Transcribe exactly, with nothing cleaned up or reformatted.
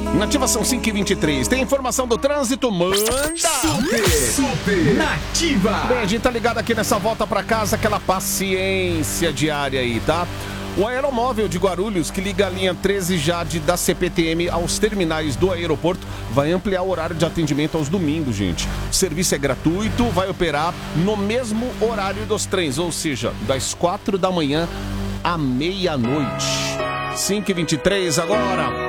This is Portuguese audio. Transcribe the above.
Nativa são cinco e vinte e três. Tem informação do trânsito? Manda! Super, super nativa! Bem, a gente tá ligado aqui nessa volta pra casa, aquela paciência diária aí, tá? O aeromóvel de Guarulhos, que liga a linha treze Jade da C P T M aos terminais do aeroporto, vai ampliar o horário de atendimento aos domingos, gente. O serviço é gratuito, vai operar no mesmo horário dos trens, ou seja, das quatro da manhã à meia-noite. cinco e vinte e três agora.